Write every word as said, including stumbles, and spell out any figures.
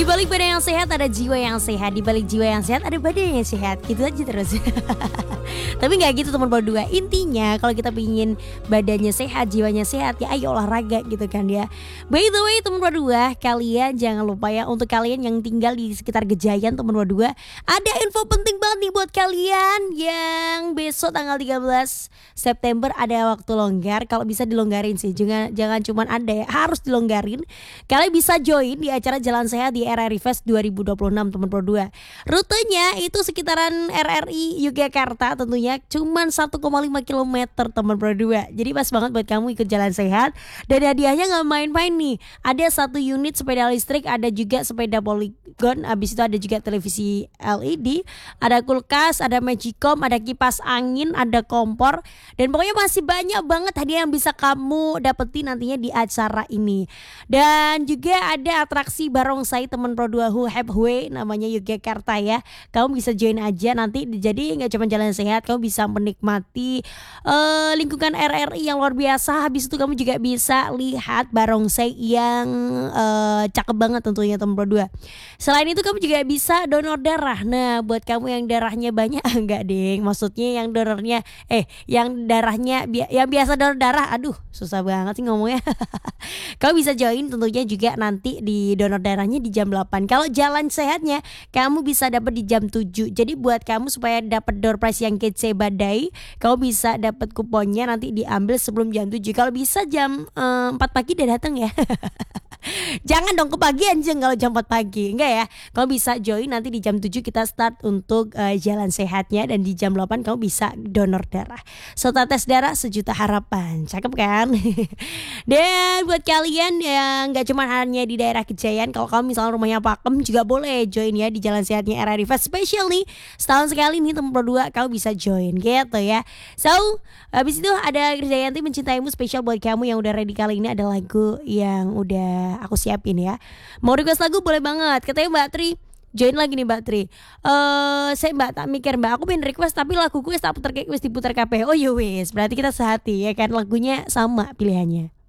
Di balik badan yang sehat ada jiwa yang sehat, di balik jiwa yang sehat ada badan yang sehat. Gitu aja terus. Tapi nggak gitu teman berdua. Intinya kalau kita pingin badannya sehat, jiwanya sehat, ya ayo olahraga gitu kan ya. By the way teman berdua, kalian jangan lupa ya, untuk kalian yang tinggal di sekitar Gejayan teman berdua, ada info penting banget nih buat kalian yang besok tanggal tiga belas September ada waktu longgar. Kalau bisa dilonggarin sih, jangan jangan cuman ada ya, harus dilonggarin. Kalian bisa join di acara Jalan Sehat di R R I Fest dua ribu dua puluh enam teman berdua. Rutenya itu sekitaran R R I Yogyakarta, tentunya cuman satu koma lima kilometer teman berdua. Jadi pas banget buat kamu ikut Jalan Sehat. Dan hadiahnya gak main-main nih. Ada satu unit sepeda listrik, ada juga sepeda Polygon, habis itu ada juga televisi L E D, ada kulkas, ada Magicom, ada kipas angin, ada kompor, dan pokoknya masih banyak banget hadiah yang bisa kamu dapetin nantinya di acara ini. Dan juga ada atraksi barongsai teman Pro dua Hu Hep Hue, namanya Yogyakarta ya. Kamu bisa join aja nanti, jadi nggak cuma Jalan Sehat, kamu bisa menikmati uh, lingkungan R R I yang luar biasa. Habis itu kamu juga bisa lihat barongsai yang uh, cakep banget tentunya teman Pro dua. Selain itu kamu juga bisa donor darah. Nah buat kamu yang darahnya banyak, enggak ding, maksudnya yang donornya eh yang darahnya bi- yang biasa donor darah, aduh susah banget sih ngomongnya. Kamu bisa join tentunya juga nanti di donor darahnya di jam delapan. Kalau Jalan Sehatnya kamu bisa dapat di jam tujuh. Jadi buat kamu supaya dapat door prize yang kece badai, kamu bisa dapat kuponnya nanti diambil sebelum jam tujuh. Kalau bisa jam eh, empat pagi udah datang ya. Jangan dong kepagian jeng kalau jam empat pagi. Enggak ya. Kalau bisa join nanti di jam tujuh kita start untuk uh, Jalan Sehatnya, dan di jam delapan kamu bisa donor darah. Serta tes darah sejuta harapan. Cakep kan? Dan buat kalian yang enggak cuma hanya di daerah Gejayan, kalau kamu misalnya rumahnya Pakem juga boleh join ya di Jalan Sehatnya R R I Fest Special nih. Setahun sekali nih teman Pro dua kamu bisa join gitu ya. So, habis itu ada Krisdayanti Mencintaimu spesial buat kamu yang udah ready. Kali ini ada lagu yang udah aku siapin ya. Mau request lagu boleh banget. Katanya Mbak Tri, join lagi nih Mbak Tri. Eh, uh, saya Mbak tak mikir Mbak, aku pengen request tapi laguku wis tak puter wis diputer kabeh. Oh yo wis, berarti kita sehati ya kan, lagunya sama pilihannya.